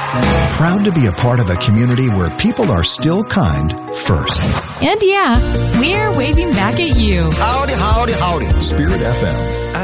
Proud to be a part of a community where people are still kind first. And yeah, we're waving back at you. Howdy, howdy, howdy. Spirit FM.